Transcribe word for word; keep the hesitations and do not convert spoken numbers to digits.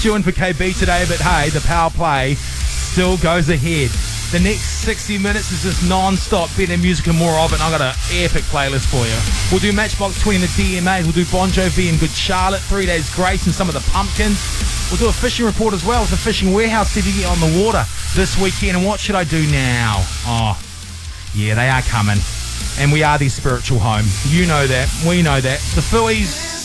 Doing for K B today, but hey, the power play still goes ahead. The next sixty minutes is just non-stop better music and more of it, and I've got an epic playlist for you. We'll do Matchbox twenty and the D M A. We'll do Bon Jovi and Good Charlotte, Three Days Grace and some of the Pumpkins. We'll do a fishing report as well with the fishing warehouse to get on the water this weekend. And what should I do now? Oh, yeah, they are coming. And we are their spiritual home. You know that. We know that. The Phillies